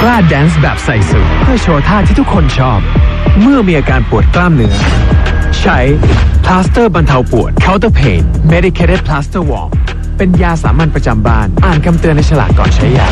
กล้าแดนซ์แบบใส่สูทเพื่อโชว์ท่าที่ทุกคนชอบเมื่อมีอาการปวดกล้ามเนื้อใช้พลาสเตอร์บรรเทาปวด Counter Pain Medicated Plaster Warm เป็นยาสามัญประจำบ้านอ่านคำเตือนในฉลากก่อนใช้ยา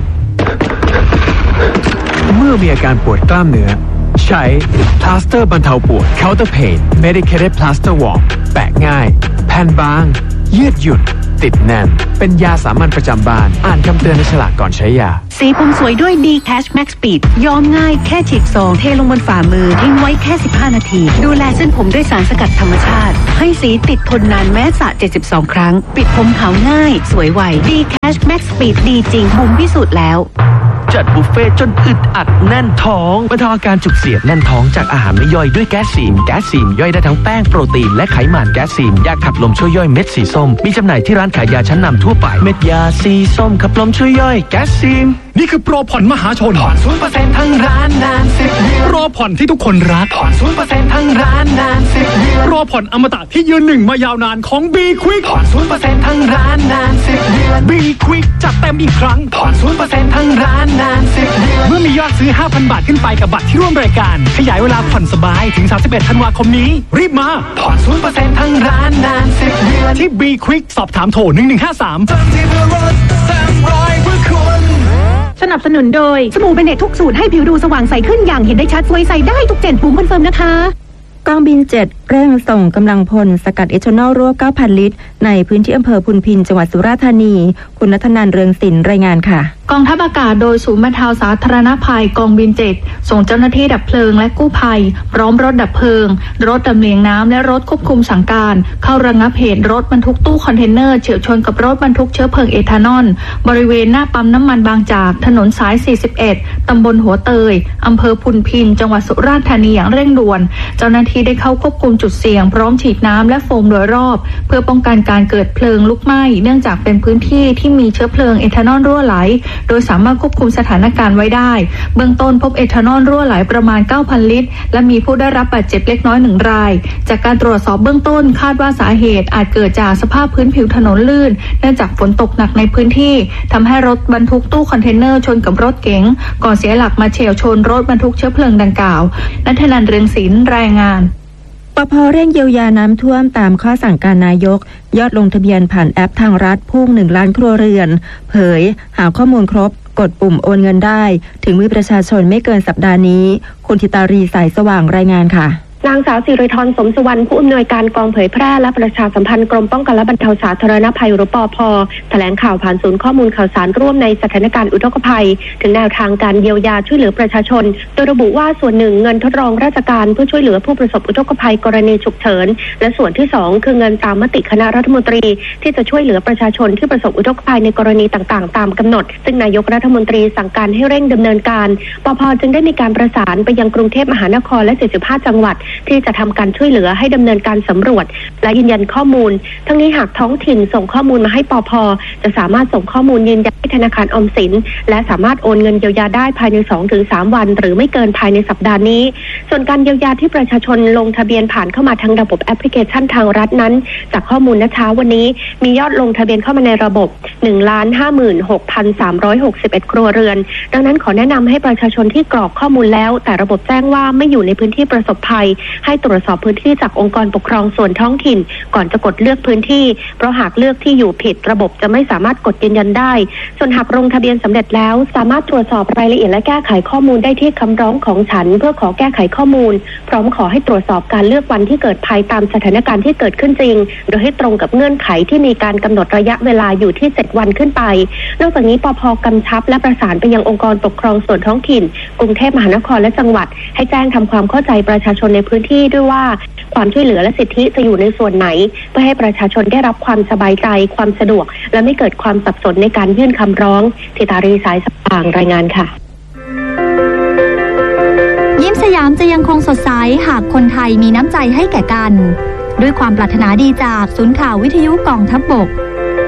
เมื่อมีอาการปวดกล้ามเนื้อใช้พลาสเตอร์บรรเทาปวด Counter Pain Medicated Plaster Warm แปะง่ายแผ่นบางยืดหยุ่นติดแน่นเป็นยาสามัญประจำบ้านอ่านคำเตือนในฉลากก่อนใช้ยาสีผมสวยด้วย D Cash Max Speed ย้อมง่ายแค่ฉีกซองเทลงบนฝ่ามือทิ้งไว้แค่15นาทีดูแลเส้นผมด้วยสารสกัดธรรมชาติให้สีติดทนนานแม้สระ72ครั้งปิดผมขาวง่ายสวยไว D Cash Max Speed ดีจริงบุ๋มพิสูจน์แล้วจัดบุฟเฟ่จนอึดอัดแน่นท้องบรรเทาอาการจุกเสียดแน่นท้องจากอาหารไม่ย่อยด้วยแก๊สซีมย่อยได้ทั้งแป้งโปรตีนและไขมันแก๊สซีมยาขับลมช่วยย่อยเม็ดสีส้มมีจำหน่ายที่ร้านขายยาชั้นนำทั่วไปเม็ดยาสีส้มขับลมช่วยย่อยแก๊สซีมนี่คือโปรผ่อนมหาชนผ่อน 0% ทั้งร้านนาน10 เดือนโปรผ่อนที่ทุกคนรักผ่อน 0% ทั้งร้านนาน10 เดือนโปรผ่อนอมตะที่ยืนหนึ่งมายาวนานของ B Quick ผ่อน 0% ทั้งร้านนาน10 เดือน B Quick จัดเต็มอีกครั้งผ่อน 0% ทั้งร้านนาน10 เดือนเมื่อมียอดซื้อ 5,000 บาทขึ้นไปกับบัตรที่ร่วมรายการขยายเวลาผ่อนสบายถึง31ธันวาคมนี้รีบมาผ่อน 0% ทั้งร้านนาน10 เดือนที่ B Quick สอบถามโทร1153 สนับสนุนโดยสบู่เบเนตทุกสูตรให้ผิวดูสว่างใสขึ้นอย่างเห็นได้ชัดสวยใสได้ทุก7ปุ่มคอนเฟิร์มนะคะกองบิน7เร่งส่งกำลังพลสกัดเอทานอลรั่ว 9,000 ลิตรในพื้นที่อำเภอพุนพินจังหวัดสุราษฎร์ธานีคุณณัฐนันท์เรืองศิลป์รายงานค่ะกองทัพอากาศโดยศูนย์บรรเทาสาธารณภัยกองบิน7ส่งเจ้าหน้าที่ดับเพลิงและกู้ภัยพร้อมรถดับเพลิงรถลำเลียงน้ำและรถควบคุมสั่งการเข้าระงับเหตุรถบรรทุกตู้คอนเทนเนอร์เฉี่ยวชนกับรถบรรทุกเชื้อเพลิงเอทานอลบริเวณหน้าปั๊มน้ำมันบางจากถนนสาย41ตำบลหัวเตยอำเภอพุนพินจังหวัดสุราษฎร์ธานีอย่างเร่งด่วนเจ้าหน้าที่ได้เข้าควบคุมจุดเสี่ยงพร้อมฉีดน้ำและโฟมโดยรอบเพื่อป้องกันการเกิดเพลิงลุกไหม้เนื่องจากเป็นพื้นที่ที่มีเชื้อเพลิงเอทานอลรั่วไหลโดยสามารถควบคุมสถานการณ์ไว้ได้เบื้องต้นพบเอทานอลรั่วไหลประมาณ 9,000 ลิตรและมีผู้ได้รับบาดเจ็บเล็กน้อย1รายจากการตรวจสอบเบื้องต้นคาดว่าสาเหตุอาจเกิดจากสภาพพื้นผิวถนนลื่นเนื่องจากฝนตกหนักในพื้นที่ทำให้รถบรรทุกตู้คอนเทนเนอร์ชนกับรถเก๋งก่อนเสียหลักมาเฉี่ยวชนรถบรรทุกเชื้อเพลิงดังกล่าวณัฐนันท์เรืองศิลป์รายงานปภ.เร่งเยียวยาน้ำท่วมตามข้อสั่งการนายกยอดลงทะเบียนผ่านแอปทางรัฐพุ่ง1 ล้านครัวเรือนเผยหาข้อมูลครบกดปุ่มโอนเงินได้ถึงมือประชาชนไม่เกินสัปดาห์นี้คุณธิตารีสายสว่างรายงานค่ะนางสาวสิริธรสมสุวรรณผู้อำนวยการกองเผยแพร่และประชาสัมพันธ์กรมป้องกันและบรรเทาสาธารณภัยหรือปภ.แถลงข่าวผ่านศูนย์ข้อมูลข่าวสารร่วมในสถานการณ์อุทกภัยถึงแนวทางการเยียวยาช่วยเหลือประชาชนโดยระบุว่าส่วนหนึ่งเงินทดลองราชการเพื่อช่วยเหลือผู้ประสบอุทกภัยกรณีฉุกเฉินและส่วนที่2คือเงินตามมติคณะรัฐมนตรีที่จะช่วยเหลือประชาชนที่ประสบอุทกภัยในกรณีต่างๆตามกำหนดซึ่งนายกรัฐมนตรีสั่งการให้เร่งดำเนินการปภ.จึงได้มีการประสานไปยังกรุงเทพมหานครและ75จังหวัดที่จะทำการช่วยเหลือให้ดำเนินการสำรวจและยืนยันข้อมูลทั้งนี้หากท้องถิ่นส่งข้อมูลมาให้ปภ.จะสามารถส่งข้อมูลยืนยันให้ธนาคารออมสินและสามารถโอนเงินเยียวยาได้ภายใน 2-3 วันหรือไม่เกินภายในสัปดาห์นี้ส่วนการเยียวยาที่ประชาชนลงทะเบียนผ่านเข้ามาทางระบบแอปพลิเคชันทางรัฐนั้นจากข้อมูลณเช้าวันนี้มียอดลงทะเบียนเข้ามาในระบบ 156,361 ครัวเรือนดังนั้นขอแนะนำให้ประชาชนที่กรอกข้อมูลแล้วแต่ระบบแจ้งว่าไม่อยู่ในพื้นที่ประสบภัยให้ตรวจสอบพื้นที่จากองค์กรปกครองส่วนท้องถิ่นก่อนจะกดเลือกพื้นที่เพราะหากเลือกที่อยู่ผิดระบบจะไม่สามารถกดยืนยันได้ส่วนหากลงทะเบียนสำเร็จแล้วสามารถตรวจสอบรายละเอียดและแก้ไขข้อมูลได้ที่คำร้องของฉันเพื่อขอแก้ไขข้อมูลพร้อมขอให้ตรวจสอบการเลือกวันที่เกิดภัยตามสถานการณ์ที่เกิดขึ้นจริงโดยให้ตรงกับเงื่อนไขที่มีการกำหนดระยะเวลาอยู่ที่7วันขึ้นไปนอกจากนี้ปภ.กำชับและประสานไปยังองค์กรปกครองส่วนท้องถิ่นกรุงเทพมหานครและจังหวัดให้แจ้งทำความเข้าใจประชาชนในพื้นที่ด้วยว่าความช่วยเหลือและสิทธิจะอยู่ในส่วนไหนเพื่อให้ประชาชนได้รับความสบายใจความสะดวกและไม่เกิดความสับสนในการยื่นคำร้องธิตารีสายสว่างรายงานค่ะยิ้มสยามจะยังคงสดใสหากคนไทยมีน้ำใจให้แก่กันด้วยความปรารถนาดีจากศูนย์ข่าววิทยุกองทัพบก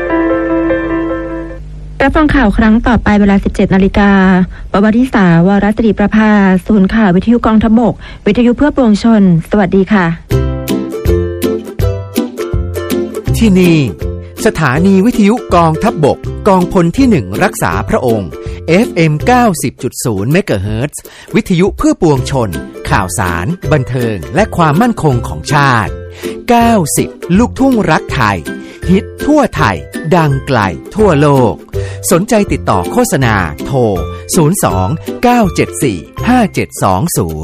รับฟังข่าวครั้งต่อไปเวลา 17:00 น.ปวริษาวรศรีประภาศูนย์ข่าววิทยุกองทัพบกวิทยุเพื่อปวงชนสวัสดีค่ะที่นี่สถานีวิทยุกองทัพบกกองพลที่1รักษาพระองค์ FM 90.0 เมกะเฮิรตซ์ วิทยุเพื่อปวงชนข่าวสารบันเทิงและความมั่นคงของชาติ90ลูกทุ่งรักไทยฮิตทั่วไทยดังไกลทั่วโลกสนใจติดต่อโฆษณาโทร02 974 5720